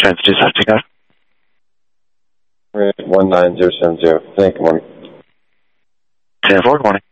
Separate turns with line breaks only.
Transit 270, go.
19070. Thank you, good morning.
10-4, good morning.